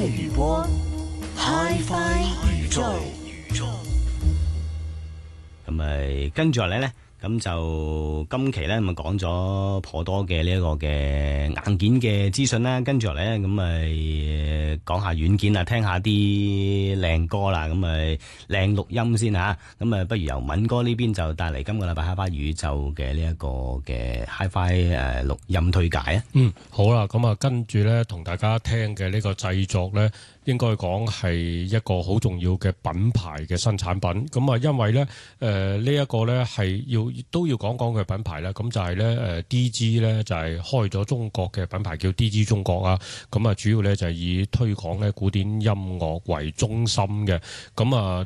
語波 Hi-Fi 宇宙。 咁咪跟住落嚟呢，咁就今期呢，咁講咗頗多嘅呢一個嘅硬件嘅資訊啦。跟住落嚟呢，咁咪講下軟件啊，聽下啲靚歌啦。咁咪靚錄音先吓。咁啊，不如由敏哥呢邊就帶嚟今個禮拜 Hi-Fi 宇宙嘅呢一個嘅 Hi-Fi 錄音推介啊。 好啦，咁啊，跟住呢，同大家聽嘅呢個製作呢，應該講係一個好重要嘅品牌嘅新產品。咁啊，因為呢，呢一個呢係都要講講佢品牌啦。咁就係呢DG 呢就係開咗中國嘅品牌叫 DG 中國啊。咁啊，主要呢就係以推廣呢古典音樂為中心嘅。咁啊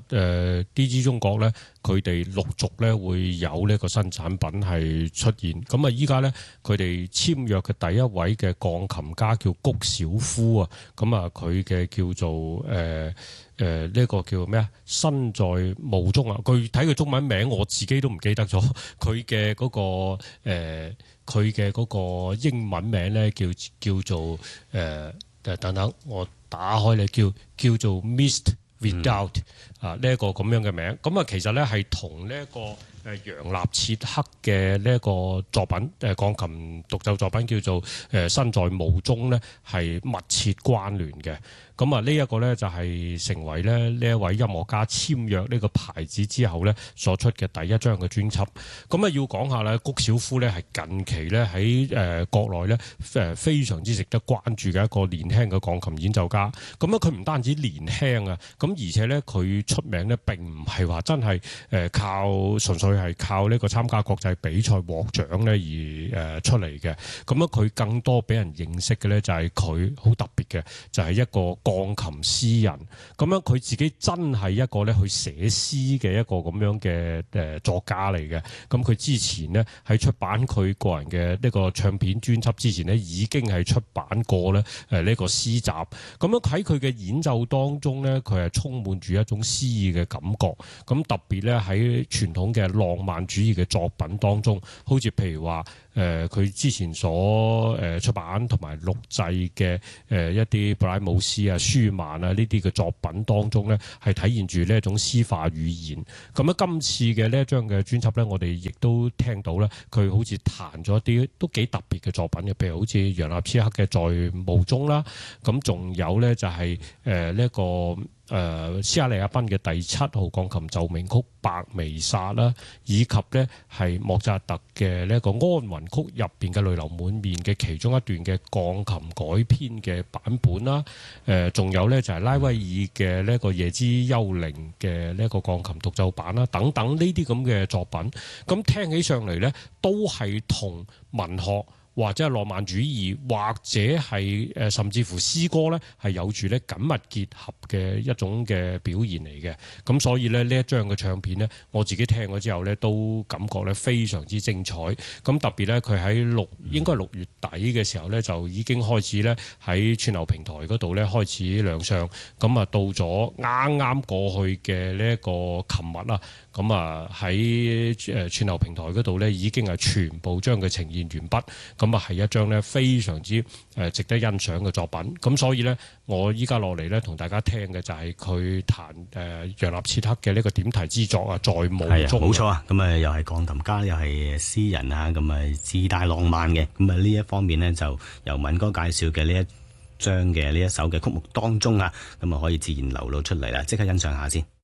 DG 中國呢，佢哋陸續呢會有呢個新產品係出現。咁啊，依家呢，佢哋簽約嘅第一位嘅鋼琴家叫谷小夫啊。咁啊，佢嘅叫做呢個叫咩啊？身在霧中啊！具體嘅中文名我自己都唔記得咗。佢嘅嗰個佢嘅嗰個英文名咧叫做等等，我打開咧叫做 Mist Without 啊，呢一個咁樣嘅名。咁啊，其實咧係同呢一個楊納切克嘅呢一個作品鋼琴獨奏作品叫做身在霧中咧係密切關聯嘅。咁啊，呢一個咧就係成為咧呢一位音樂家簽約呢個牌子之後咧所出嘅第一張嘅專輯。咁啊，要講下咧，谷小夫咧係近期咧喺國內咧非常之值得關注嘅一個年輕嘅鋼琴演奏家。咁啊，佢唔單止年輕啊，咁而且咧佢出名咧並唔係話真係純粹係靠呢個參加國際比賽獲獎咧而出嚟嘅。咁啊，佢更多俾人認識嘅咧就係佢好特別嘅，就係一個鋼琴詩人。咁樣佢自己真係一個咧去寫詩嘅一個咁樣嘅作家嚟嘅。咁佢之前呢，喺出版佢個人嘅呢個唱片專輯之前呢，已經係出版過咧呢個詩集。咁樣喺佢嘅演奏當中呢，佢係充滿住一種詩意嘅感覺。咁特別咧喺傳統嘅浪漫主義嘅作品當中，好似譬如話佢之前所出版同埋錄製嘅一啲布拉姆斯啊、舒曼啊呢啲嘅作品當中咧，係體現住呢一種詩化語言。咁啊，今次嘅呢一張嘅專輯咧，我哋亦都聽到咧，佢好似彈咗一啲都幾特別嘅作品嘅，譬如好似楊納切克嘅在霧中啦，咁仲有咧就係呢一個斯卡利亞賓嘅第7號鋼琴奏鳴曲白彌撒啦，以及咧係莫扎特嘅呢一個安魂曲入邊嘅淚流滿面嘅其中一段嘅鋼琴改編嘅版本啦，仲有咧就係拉威爾嘅呢一個夜之幽靈嘅呢一個鋼琴獨奏版啦，等等呢啲咁嘅作品，咁聽起上嚟咧都係同文學或者係浪漫主義，或者係甚至乎詩歌咧，係有住咧緊密結合嘅一種嘅表現嚟嘅。咁所以咧呢一張嘅唱片咧，我自己聽咗之後咧，都感覺咧非常之精彩。咁特別咧，佢喺應該係6月底嘅時候咧，就已經開始咧喺串流平台嗰度咧開始亮相。咁啊，到咗啱啱過去嘅呢一個琴日啦，咁啊喺串流平台嗰度咧已經係全部將佢呈現完畢。咁啊，係一張咧非常之值得欣賞嘅作品。咁所以咧，我依家落嚟咧，同大家聽嘅就係佢彈楊納切克嘅呢個點題之作啊，在霧中。 冇錯啊！咁啊，又係鋼琴家，又係詩人啊，咁啊自帶浪漫嘅。咁啊呢一方面呢，就由敏哥介紹嘅呢一張嘅呢一首嘅曲目當中啊，咁啊可以自然流露出嚟啦，即刻欣賞下先。